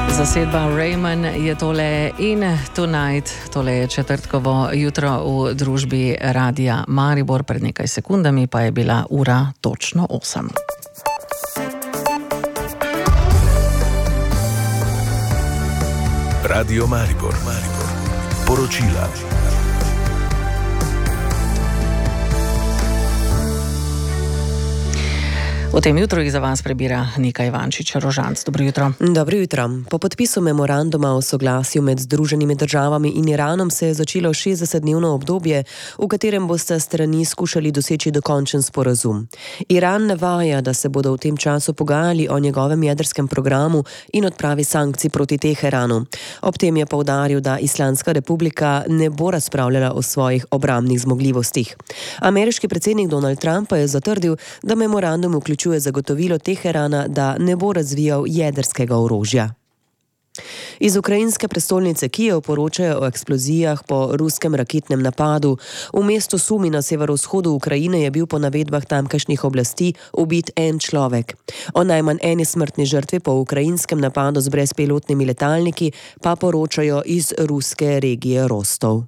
Zasedba Raymond je tole in Tonight, tole je četrtkovo jutro v družbi Radia Maribor, pred nekaj sekundami pa je bila ura točno 8. Radio Maribor. Poročila. V tem jutru jih za vas prebira Nika Ivančič-Rožanc. Dobro jutro. Dobro jutro. Po podpisu memoranduma o soglasju med Združenimi državami in Iranom se je začelo 60-dnevno obdobje, v katerem boste strani skušali doseči dokončen sporazum. Iran navaja, da se bodo v tem času pogajali o njegovem jedrskem programu in odpravi sankcij proti Teheranu. Ob tem je poudaril, da Islamska republika ne bo razpravljala o svojih obrambnih zmogljivostih. Ameriški predsednik Donald Trump pa je zatrdil, da memorandum vključuje zagotovilo Teherana, da ne bo razvijal jedrskega orožja. Iz ukrajinske prestolnice Kijev poročajo o eksplozijah po ruskem raketnem napadu. V mestu Sumi na severovzhodu Ukrajine je bil po navedbah tamkajšnjih oblasti ubit en človek. O najmanj eni smrtni žrtvi po ukrajinskem napadu z brezpilotnimi letalniki pa poročajo iz ruske regije Rostov.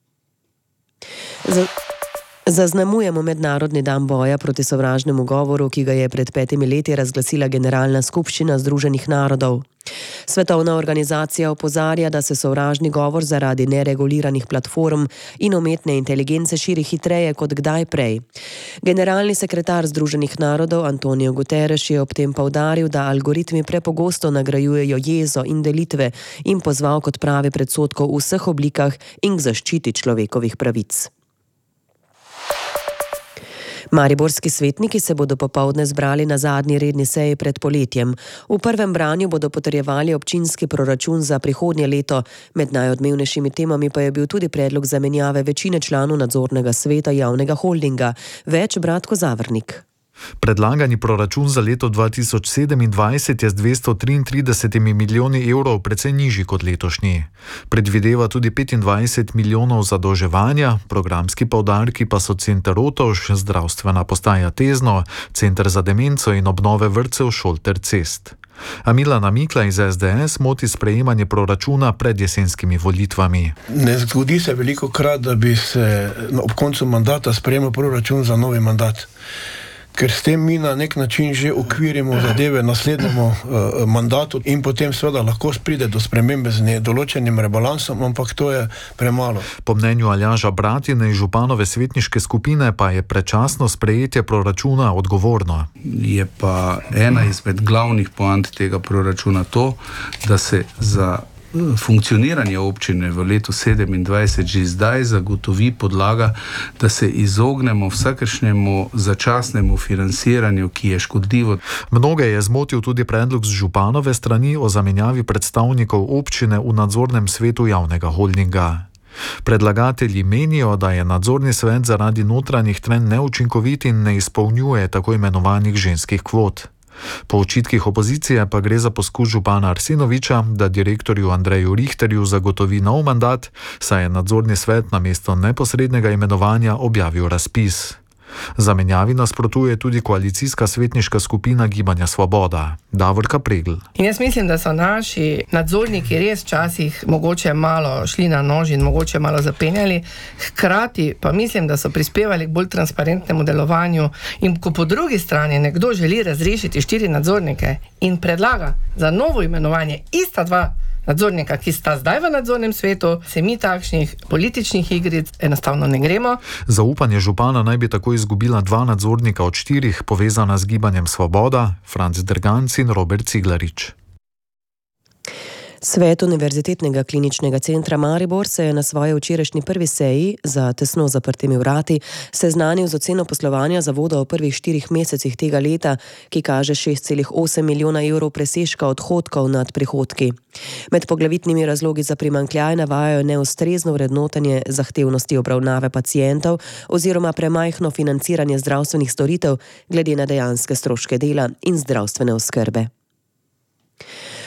Zaznamujemo Mednarodni dan boja proti sovražnemu govoru, ki ga je pred 5 leti razglasila Generalna skupščina Združenih narodov. Svetovna organizacija opozarja, da se sovražni govor zaradi nereguliranih platform in umetne inteligence širi hitreje kot kdaj prej. Generalni sekretar Združenih narodov Antonio Guterres je ob tem poudaril, da algoritmi prepogosto nagrajujejo jezo in delitve in pozval k odpravi predsodkov v vseh oblikah in k zaščiti človekovih pravic. Mariborski svetniki se bodo popoldne zbrali na zadnji redni seji pred poletjem. V prvem branju bodo potrjevali občinski proračun za prihodnje leto. Med najodmevnejšimi temami pa je bil tudi predlog zamenjave večine članov nadzornega sveta javnega holdinga. Več Bratko Zavrnik. Predlagani proračun za leto 2027 je z 233 milijoni evrov precej nižji kot letošnji. Predvideva tudi 25 milijonov zadolževanja, programski poudarki pa so Center Rotovž, zdravstvena postaja Tezno, Center za demenco in obnove vrtcev, šol ter cest. A Milana Mikla iz SDS moti sprejemanje proračuna pred jesenskimi volitvami. Ne zgodi se veliko krat, da bi se ob koncu mandata sprejemal proračun za novi mandat. Ker s tem mi na nek način že ukvirimo zadeve naslednjemu mandatu in potem seveda lahko pride do spremembe z določenim rebalansom, ampak to je premalo. Po mnenju Aljaža Bratine iz županove svetniške skupine pa je predčasno sprejetje proračuna odgovorno. Je pa ena izmed glavnih poant tega proračuna to, da se za funkcioniranje občine v letu 2027 že zdaj zagotovi podlaga, da se izognemo vsakršnemu začasnemu financiranju, ki je škodljivo. Mnoge je zmotil tudi predlog z županove strani o zamenjavi predstavnikov občine v nadzornem svetu javnega holdinga. Predlagatelji menijo, da je nadzorni svet zaradi notranjih trenj neučinkovit in ne izpolnjuje tako imenovanih ženskih kvot. Po očitkih opozicije pa gre za poskus župana Arsenoviča, da direktorju Andreju Richterju zagotovi nov mandat, saj je nadzorni svet namesto neposrednega imenovanja objavil razpis. Zamenjavi nasprotuje tudi koalicijska svetniška skupina Gibanja Svoboda. Davorka Pregl. In jaz mislim, da so naši nadzorniki res včasih mogoče malo šli na nož in mogoče malo zapenjali, hkrati pa mislim, da so prispevali k bolj transparentnemu delovanju in ko po drugi strani nekdo želi razrešiti 4 nadzornike in predlaga za novo imenovanje ista 2 nadzornika, ki sta zdaj v nadzornem svetu, se mi takšnih političnih igric enostavno ne gremo. Zaupanje župana naj bi tako izgubila 2 nadzornika od 4, povezana z Gibanjem Svoboda, Franc Drganc in Robert Ciglarič. Svet Univerzitetnega kliničnega centra Maribor se je na svoji včerajšnji prvi seji za tesno zaprtimi vrati seznanil z oceno poslovanja zavoda v prvih 4 mesecih tega leta, ki kaže 6,8 milijona evrov presežka odhodkov nad prihodki. Med poglavitnimi razlogi za primanjkljaj navajajo neustrezno vrednotenje zahtevnosti obravnave pacientov oziroma premajhno financiranje zdravstvenih storitev glede na dejanske stroške dela in zdravstvene oskrbe.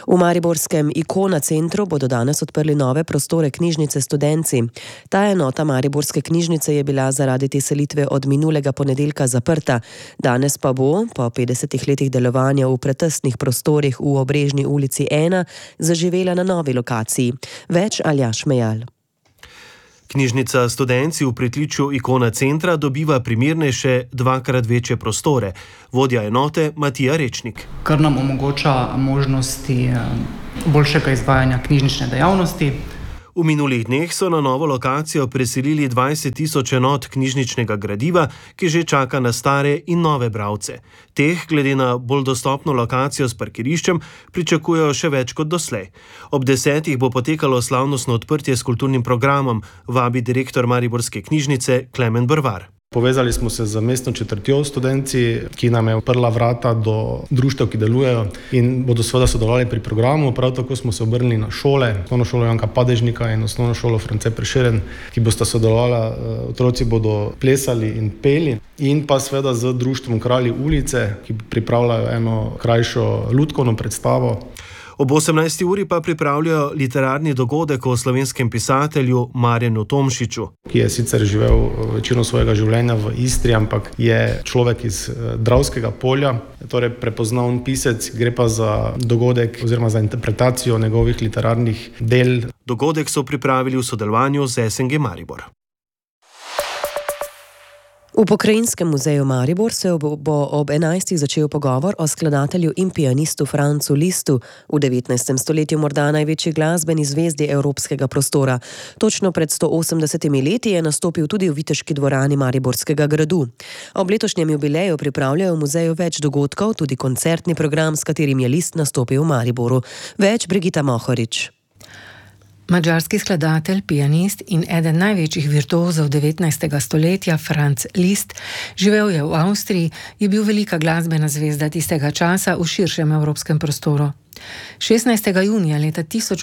V mariborskem Ikona centru bodo danes odprli nove prostore knjižnice Studenci. Ta enota mariborske knjižnice je bila zaradi te selitve od minulega ponedeljka zaprta. Danes pa bo, po 50 letih delovanja v pretesnih prostorih v Obrežni ulici 1, zaživela na novi lokaciji. Več Aljaž Mejal. Knjižnica Studenci v pritličju Ikona centra dobiva primernejše, dvakrat večje prostore. Vodja enote Matija Rečnik. Kar nam omogoča možnosti boljšega izvajanja knjižnične dejavnosti. V minulih dneh so na novo lokacijo preselili 20.000 enot knjižničnega gradiva, ki že čaka na stare in nove bralce. Teh, glede na bolj dostopno lokacijo s parkiriščem, pričakujejo še več kot doslej. Ob 10. bo potekalo slavnostno odprtje s kulturnim programom, vabi direktor mariborske knjižnice Klemen Brvar. Povezali smo se z mestno četrtjo Studenci, ki nam je odprla vrata do društev, ki delujejo in bodo seveda sodelovali pri programu. Prav tako smo se obrnili na šole, osnovno šolo Janka Padežnika in osnovno šolo France Prešeren, ki bosta sodelovala. Otroci bodo plesali in peli. In pa seveda z društvom Kralji ulice, ki pripravljajo eno krajšo lutkovno predstavo. Ob 18. uri pa pripravljajo literarni dogodek o slovenskem pisatelju Marjanu Tomšiču, ki je sicer živel večino svojega življenja v Istri, ampak je človek iz Dravskega polja, torej prepoznaven pisec. Gre pa za dogodek oziroma za interpretacijo njegovih literarnih del. Dogodek so pripravili v sodelovanju z SNG Maribor. V Pokrajinskem muzeju Maribor se bo ob 11. začel pogovor o skladatelju in pianistu Francu Listu, v 19. stoletju morda največji glasbeni zvezdi evropskega prostora. Točno pred 180 leti je nastopil tudi v Viteški dvorani Mariborskega gradu. Ob letošnjem jubileju pripravljajo v muzeju več dogodkov, tudi koncertni program, s katerim je List nastopil v Mariboru. Več Brigita Mohorič. Madžarski skladatelj, pianist in eden največjih virtuozov 19. stoletja Franz Liszt, živel je v Avstriji, je bil velika glasbena zvezda tistega časa v širšem evropskem prostoru. 16. junija leta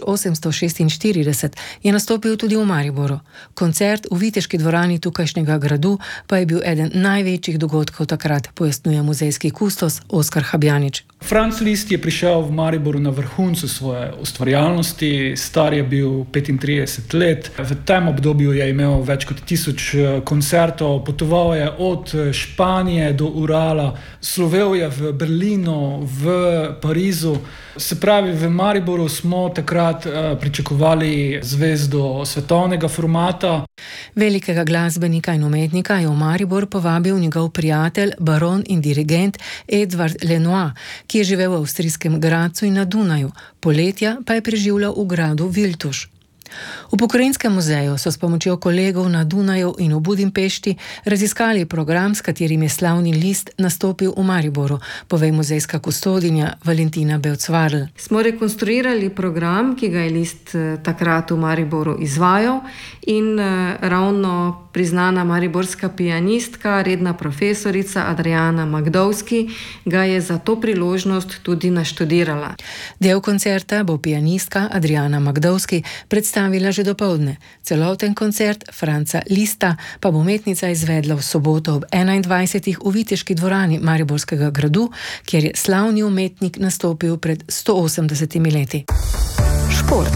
1846 je nastopil tudi v Mariboru. Koncert v Viteški dvorani tukajšnjega gradu pa je bil eden največjih dogodkov takrat, pojasnjuje muzejski kustos Oskar Habjanič. Franz Liszt je prišel v Mariboru na vrhuncu svoje ustvarjalnosti, star je bil 35 let. V tem obdobju je imel več kot 1000 koncertov, potoval je od Španije do Urala, slovel je v Berlinu, v Parizu. Se pravi, v Mariboru smo takrat pričakovali zvezdo svetovnega formata. Velikega glasbenika in umetnika je v Maribor povabil njegov prijatelj, baron in dirigent Edvard Lenoir, ki je živel v avstrijskem Gradcu in na Dunaju, poletja pa je preživljal v gradu Viltuš. V Pokrajinskem muzeju so s pomočjo kolegov na Dunaju in v Budimpešti raziskali program, s katerim je slavni Liszt nastopil v Mariboru, pove muzejska kustodinja Valentina Bevcvarl. Smo rekonstruirali program, ki ga je Liszt takrat v Mariboru izvajal in ravno priznana mariborska pianistka, redna profesorica Adriana Magdowski ga je za to priložnost tudi naštudirala. Del koncerta bo pianistka Adriana Magdowski predstavila že dopoldne. Celoten koncert Franca Lisza pa bo umetnica izvedla v soboto ob 21. v Viteški dvorani Mariborskega gradu, kjer je slavni umetnik nastopil pred 180 leti. Šport.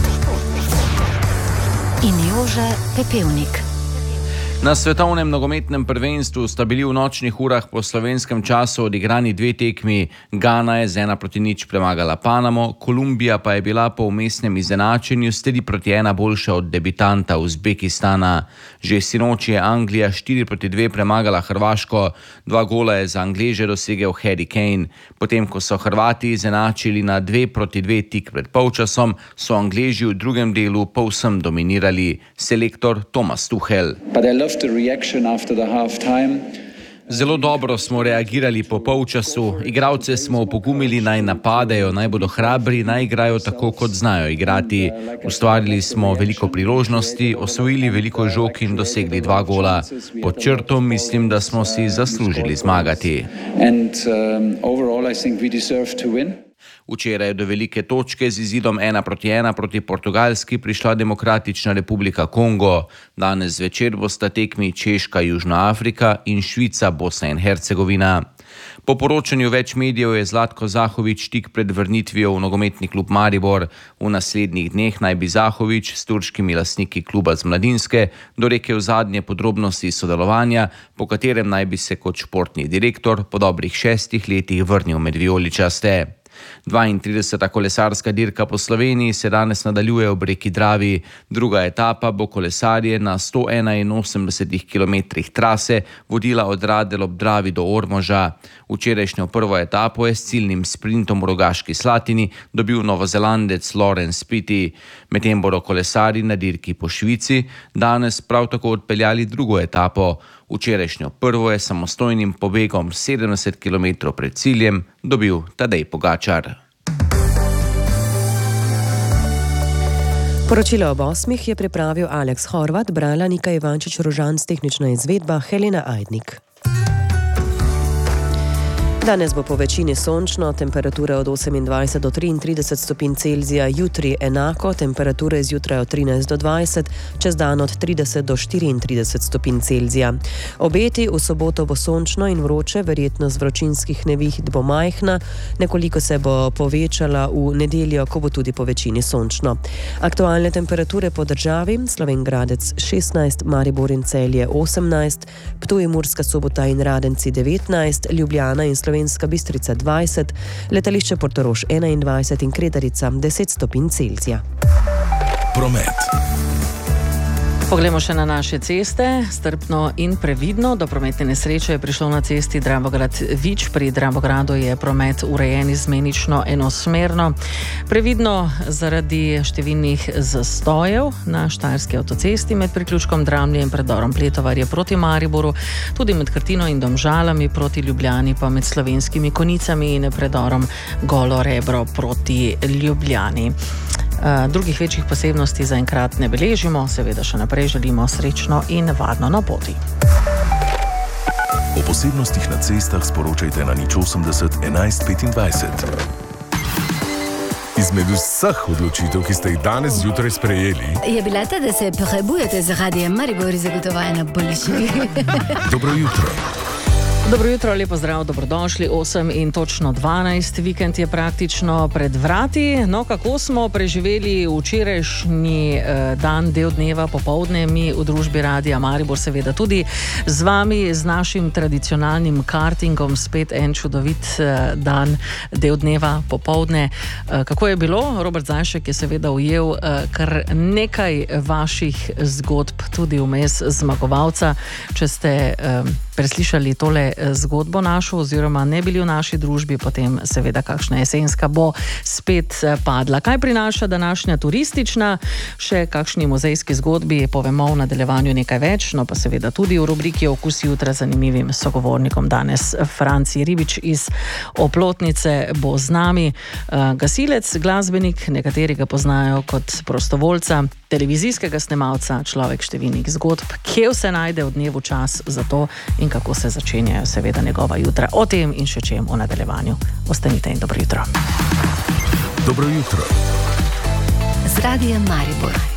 In Jože Pepevnik. Na svetovnem nogometnem prvenstvu sta bili v nočnih urah po slovenskem času odigrani 2 tekmi. Gana je z 1-0 premagala Panamo, Kolumbija pa je bila po vmesnem izenačenju s 3-1 boljša od debitanta Uzbekistana. Že sinoči je Anglija 4-2 premagala Hrvaško, 2 gola je za Angleže dosegel Harry Kane. Potem, ko so Hrvati izenačili na 2-2 tik pred polčasom, so Angleži v drugem delu povsem dominirali. Selektor Thomas Tuchel. Zelo dobro smo reagirali po polčasu, igralce smo opogumili naj napadejo, naj bodo hrabri, naj igrajo tako, kot znajo igrati. Ustvarili smo veliko priložnosti, osvojili veliko žog in dosegli 2 gola. Pod črto mislim, da smo si zaslužili zmagati. Včeraj je do velike točke z izidom 1-1 proti Portugalski prišla Demokratična republika Kongo. Danes zvečer bosta tekmi Češka, Južna Afrika in Švica, Bosna in Hercegovina. Po poročanju več medijev je Zlatko Zahović tik pred vrnitvijo v nogometni klub Maribor. V naslednjih dneh naj bi Zahović s turškimi lastniki kluba z Mladinske dorekel zadnje podrobnosti sodelovanja, po katerem naj bi se kot športni direktor po dobrih 6 letih vrnil med vijoličaste. 32. kolesarska dirka po Sloveniji se danes nadaljuje ob reki Dravi. Druga etapa bo kolesarje na 181 km trase vodila od Radelj ob Dravi do Ormoža. Včerajšnjo prvo etapo je s ciljnim sprintom v Rogaški Slatini dobil Novozelandec Laurens Pitty. Medtem bodo kolesarji na dirki po Švici danes prav tako odpeljali drugo etapo. Včerajšnjo prvo je samostojnim pobegom 70 km pred ciljem dobil Tadej Pogačar. Poročilo ob 8 je pripravil Aleks Horvat, brala Nika Ivančič-Rožanc, tehnična izvedba Helena Ajdnik. Danes bo po večini sončno, temperature od 28 do 33 stopinj Celzija, jutri enako, temperature zjutraj od 13 do 20, čez dan od 30 do 34 stopinj Celzija. Obeti: v soboto bo sončno in vroče, verjetnost vročinskih neviht bo majhna, nekoliko se bo povečala v nedeljo, ko bo tudi po večini sončno. Aktualne temperature po državi: Slovenj Gradec 16, Maribor in Celje 18, Ptuj, Murska Sobota in Radenci 19, Ljubljana in Slovenska Bistrica 20, letališče Portorož 21 in Kredarica 10 stopinj Celzija. Promet. Poglejmo še na naše ceste. Strpno in previdno. Do prometne nesreče je prišlo na cesti Dravograd-Vič. Pri Dravogradu je promet urejen izmenično enosmerno. Previdno zaradi številnih zastojev na Štajerski avtocesti med priključkom Dramlje in predorom Pletovarje proti Mariboru, tudi med Krtino in Domžalami proti Ljubljani, pa med Slovenskimi Konicami in predorom Golo Rebro proti Ljubljani. Drugih večjih posebnosti zaenkrat ne beležimo, seveda še naprej želimo srečno in varno na poti. O posebnostih na cestah sporočajte na 080 11 25. Izmed vseh odločitev, ki ste jih danes zjutraj sprejeli, je bila ta, da se prebujete z Radijem Maribor in zagotovljena boljši. Dobro jutro. Dobro jutro, lepo zdrav, dobrodošli. 8 in točno 12, vikend je praktično pred vrati. No, kako smo preživeli včerajšnji dan, del dneva, popoldne, mi v družbi Radija Maribor, seveda tudi z vami, z našim tradicionalnim kartingom, spet en čudovit dan, del dneva, popoldne. Kako je bilo? Robert Zajšek je seveda ujel kar nekaj vaših zgodb, tudi vmes zmagovalca. Če ste preslišali tole zgodbo našo oziroma ne bili v naši družbi, potem seveda kakšna jesenska bo spet padla. Kaj prinaša današnja turistična? Še kakšni muzejski zgodbi povemo v nadaljevanju nekaj več, no pa seveda tudi v rubriki Okus jutra z zanimivim sogovornikom danes. Franci Ribič iz Oplotnice bo z nami. Gasilec, glasbenik, nekateri ga poznajo kot prostovoljca, televizijskega snemalca, človek številnih zgodb, kje vse najde v dnevu čas za to in kako se začenjajo seveda njegova jutra. O tem in še čem v nadaljevanju. Ostanite in dobro jutro. Dobro jutro. Z Radijem Maribor.